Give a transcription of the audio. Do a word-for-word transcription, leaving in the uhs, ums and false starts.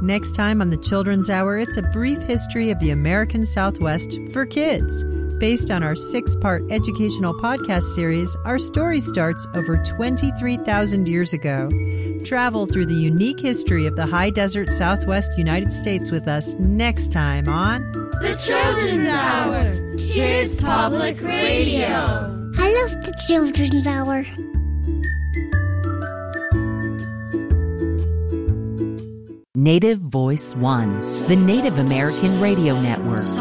Next time on the Children's Hour, it's a brief history of the American Southwest for kids. Based on our six-part educational podcast series, our story starts over twenty-three thousand years ago. Travel through the unique history of the high desert Southwest United States with us next time on The Children's Hour, Kids Public Radio. I love the Children's Hour. Native Voice One, the Native American Radio Network.